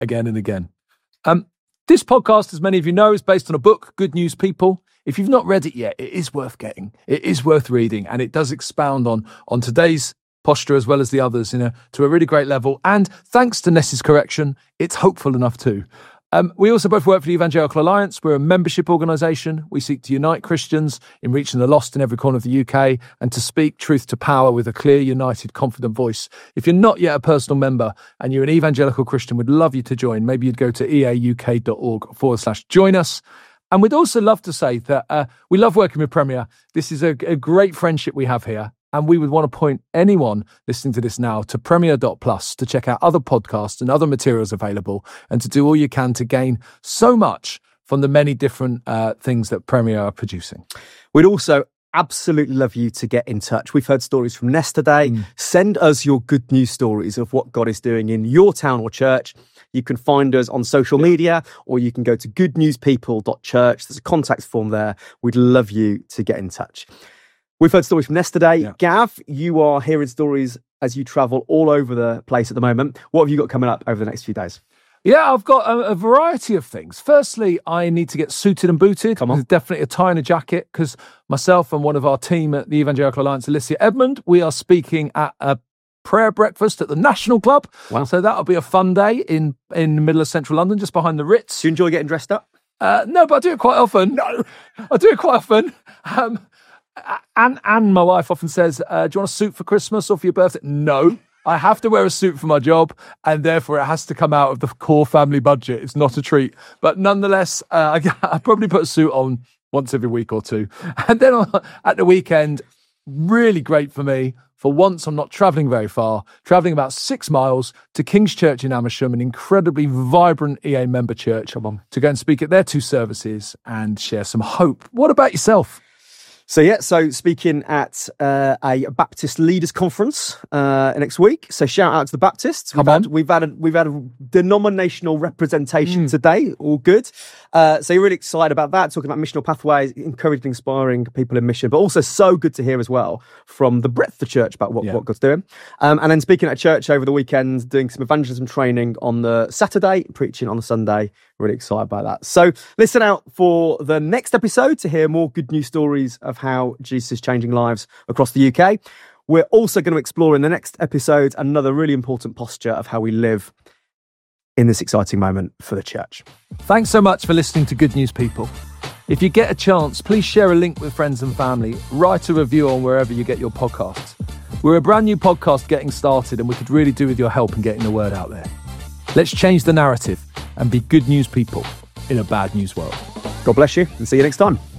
again and again. This podcast, as many of you know, is based on a book, Good News People. If you've not read it yet, it is worth getting. It is worth reading, and it does expound on today's posture as well as the others, to a really great level. And thanks to Ness's correction, it's hopeful enough too. We also both work for the Evangelical Alliance. We're a membership organisation. We seek to unite Christians in reaching the lost in every corner of the UK and to speak truth to power with a clear, united, confident voice. If you're not yet a personal member and you're an evangelical Christian, we'd love you to join. Maybe you'd go to eauk.org/join us. And we'd also love to say that we love working with Premier. This is a great friendship we have here. And we would want to point anyone listening to this now to premier.plus to check out other podcasts and other materials available and to do all you can to gain so much from the many different things that Premier are producing. We'd also absolutely love you to get in touch. We've heard stories from Ness today. Send us your good news stories of what God is doing in your town or church. You can find us on social media, or you can go to goodnewspeople.church. There's a contact form there. We'd love you to get in touch. We've heard stories from Ness today. Yeah. Gav, you are hearing stories as you travel all over the place at the moment. What have you got coming up over the next few days? Yeah, I've got a variety of things. Firstly, I need to get suited and booted. Come on. There's definitely a tie and a jacket, because myself and one of our team at the Evangelical Alliance, Alicia Edmond, we are speaking at a prayer breakfast at the National Club. Wow. So that'll be a fun day in the middle of central London, just behind the Ritz. Do you enjoy getting dressed up? No, but I do it quite often. I do it quite often. And my wife often says, do you want a suit for Christmas or for your birthday? No, I have to wear a suit for my job, and therefore it has to come out of the core family budget. It's not a treat. But nonetheless, I probably put a suit on once every week or two. And then at the weekend, really great for me. For once, I'm not travelling very far, travelling about 6 miles to King's Church in Amersham, an incredibly vibrant EA member church, to go and speak at their 2 services and share some hope. What about yourself? So speaking at a Baptist leaders conference next week. So shout out to the Baptists. We've had a denominational representation today. All good. So you're really excited about that. Talking about missional pathways, encouraging, inspiring people in mission, but also so good to hear as well from the breadth of the church about what God's doing. And then speaking at a church over the weekend, doing some evangelism training on the Saturday, preaching on the Sunday. Really excited about that. So listen out for the next episode to hear more good news stories of how Jesus is changing lives across the UK. We're also going to explore in the next episode another really important posture of how we live in this exciting moment for the church. Thanks so much for listening to Good News People. If you get a chance, please share a link with friends and family. Write a review on wherever you get your podcasts. We're a brand new podcast getting started, and we could really do with your help in getting the word out there. Let's change the narrative and be good news people in a bad news world. God bless you, and see you next time.